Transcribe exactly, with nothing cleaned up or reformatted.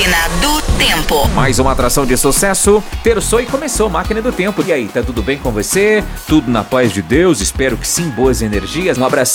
Máquina do Tempo. Mais uma atração de sucesso. Terçou e começou Máquina do Tempo. E aí, tá tudo bem com você? Tudo na paz de Deus? Espero que sim, boas energias. Um abraço